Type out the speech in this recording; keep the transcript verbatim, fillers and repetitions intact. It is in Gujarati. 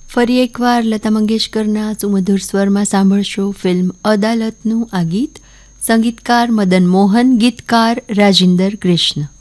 ફરી એકવાર લતા મંગેશકરના સુમધુર સ્વરમાં સાંભળશો ફિલ્મ અદાલતનું આ ગીત. સંગીતકાર મદન મોહન, ગીતકાર રાજિંદર કૃષ્ણ.